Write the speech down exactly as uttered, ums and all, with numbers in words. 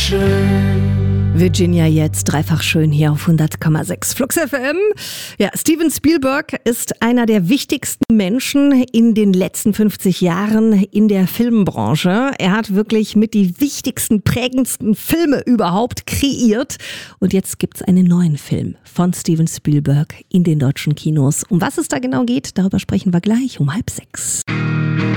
schön. Virginia jetzt, dreifach schön hier auf hundert Komma sechs Flux F M. Ja, Steven Spielberg ist einer der wichtigsten Menschen in den letzten fünfzig Jahren in der Filmbranche. Er hat wirklich mit die wichtigsten, prägendsten Filme überhaupt kreiert. Und jetzt gibt's einen neuen Film von Steven Spielberg in den deutschen Kinos. Um was es da genau geht, darüber sprechen wir gleich um halb sechs.